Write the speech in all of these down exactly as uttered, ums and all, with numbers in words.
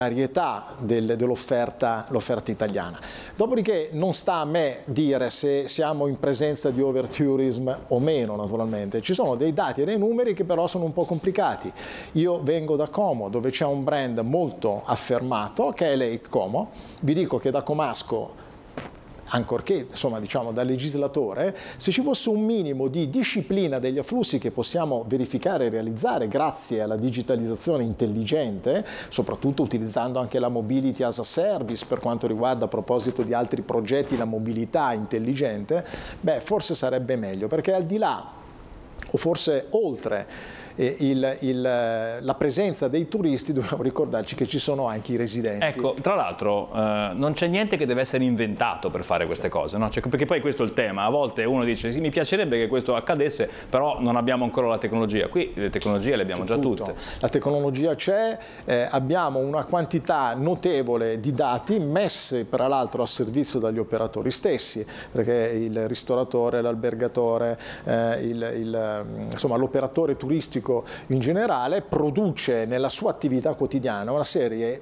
varietà del, dell'offerta l'offerta italiana. Dopodiché non sta a me dire se siamo in presenza di overtourism o meno, naturalmente. Ci sono dei dati e dei numeri che però sono un po' complicati. Io vengo da Como, dove c'è un brand molto affermato che è Lake Como. Vi dico che da comasco, ancorché insomma diciamo da legislatore, se ci fosse un minimo di disciplina degli afflussi che possiamo verificare e realizzare grazie alla digitalizzazione intelligente, soprattutto utilizzando anche la mobility as a service per quanto riguarda, a proposito di altri progetti, la mobilità intelligente, beh, forse sarebbe meglio, perché al di là o forse oltre Il, il, la presenza dei turisti dobbiamo ricordarci che ci sono anche i residenti. Ecco, tra l'altro eh, non c'è niente che deve essere inventato per fare queste cose, no? Cioè, perché poi questo è il tema. A volte uno dice sì, mi piacerebbe che questo accadesse, però non abbiamo ancora la tecnologia. Qui le tecnologie le abbiamo già tutto. tutte. La tecnologia c'è, eh, abbiamo una quantità notevole di dati messi tra l'altro a servizio dagli operatori stessi, perché il ristoratore, l'albergatore, eh, il, il, insomma l'operatore turistico in generale produce nella sua attività quotidiana una serie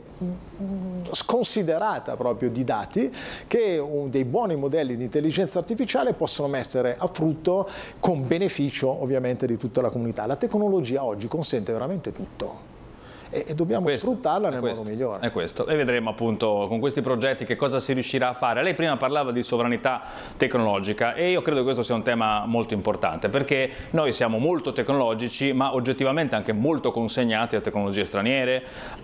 sconsiderata proprio di dati che dei buoni modelli di intelligenza artificiale possono mettere a frutto con beneficio ovviamente di tutta la comunità. La tecnologia oggi consente veramente tutto e dobbiamo questo, sfruttarla nel questo, modo migliore. È questo, e vedremo appunto con questi progetti che cosa si riuscirà a fare. Lei prima parlava di sovranità tecnologica e io credo che questo sia un tema molto importante, perché noi siamo molto tecnologici ma oggettivamente anche molto consegnati a tecnologie straniere,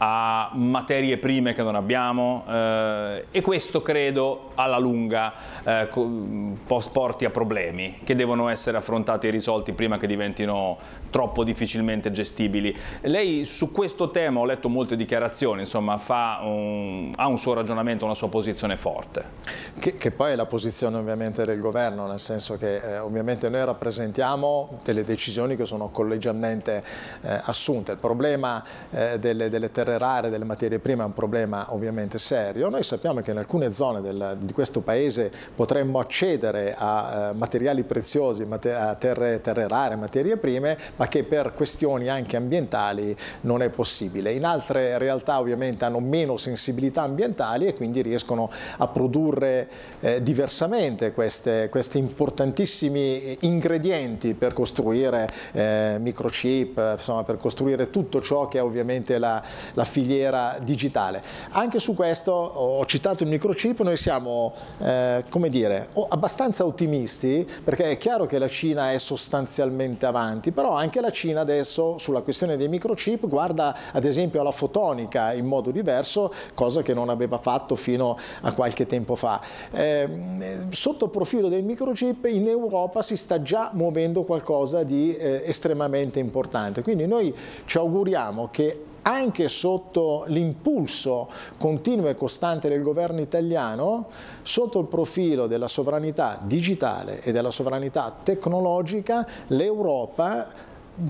a materie prime che non abbiamo, eh, e questo credo alla lunga eh, porti a problemi che devono essere affrontati e risolti prima che diventino troppo difficilmente gestibili. Lei su questo tema, ho letto molte dichiarazioni, insomma fa un, ha un suo ragionamento, una sua posizione forte. Che, che poi è la posizione ovviamente del governo, nel senso che eh, ovviamente noi rappresentiamo delle decisioni che sono collegialmente eh, assunte. Il problema eh, delle, delle terre rare, delle materie prime è un problema ovviamente serio. Noi sappiamo che in alcune zone del, di questo paese potremmo accedere a eh, materiali preziosi, a terre, terre rare, materie prime, ma che per questioni anche ambientali non è possibile. In altre realtà ovviamente hanno meno sensibilità ambientali e quindi riescono a produrre eh, diversamente queste, questi importantissimi ingredienti per costruire eh, microchip, insomma per costruire tutto ciò che è ovviamente la, la filiera digitale. Anche su questo ho citato il microchip, noi siamo eh, come dire, abbastanza ottimisti, perché è chiaro che la Cina è sostanzialmente avanti, però anche la Cina adesso sulla questione dei microchip guarda ad esempio alla fotonica in modo diverso, cosa che non aveva fatto fino a qualche tempo fa. Eh, sotto il profilo del microchip in Europa si sta già muovendo qualcosa di eh, estremamente importante, quindi noi ci auguriamo che anche sotto l'impulso continuo e costante del governo italiano, sotto il profilo della sovranità digitale e della sovranità tecnologica, l'Europa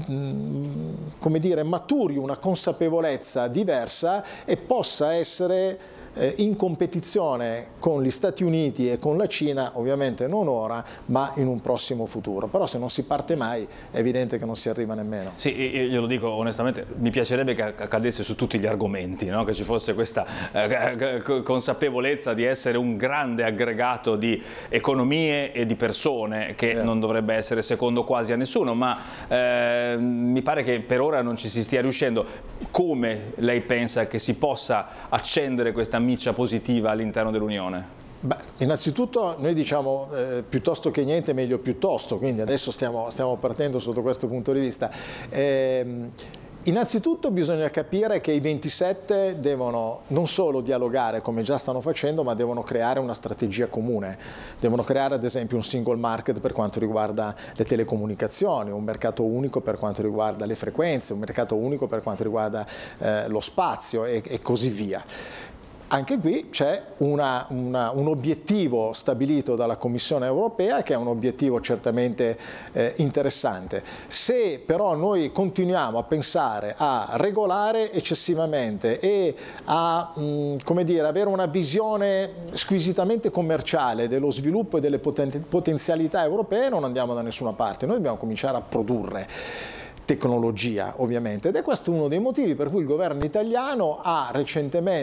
come dire, maturi una consapevolezza diversa e possa essere eh, in competizione con gli Stati Uniti e con la Cina, ovviamente non ora, ma in un prossimo futuro. Però se non si parte mai è evidente che non si arriva nemmeno. Sì, io lo dico onestamente, mi piacerebbe che accadesse su tutti gli argomenti, no? Che ci fosse questa eh, consapevolezza di essere un grande aggregato di economie e di persone che eh. non dovrebbe essere secondo quasi a nessuno, ma eh, mi pare che per ora non ci si stia riuscendo. Come lei pensa che si possa accendere questa miccia positiva all'interno dell'Unione? Beh, innanzitutto noi diciamo eh, piuttosto che niente meglio piuttosto, quindi adesso stiamo, stiamo partendo sotto questo punto di vista. Eh, Innanzitutto bisogna capire che i ventisette devono non solo dialogare come già stanno facendo, ma devono creare una strategia comune. Devono creare ad esempio un single market per quanto riguarda le telecomunicazioni, un mercato unico per quanto riguarda le frequenze, un mercato unico per quanto riguarda eh, lo spazio e, e così via. Anche qui c'è una, una, un obiettivo stabilito dalla Commissione europea che è un obiettivo certamente eh, interessante. Se però noi continuiamo a pensare a regolare eccessivamente e a mh, come dire, avere una visione squisitamente commerciale dello sviluppo e delle poten- potenzialità europee, non andiamo da nessuna parte. Noi dobbiamo cominciare a produrre tecnologia ovviamente ed è questo uno dei motivi per cui il governo italiano ha recentemente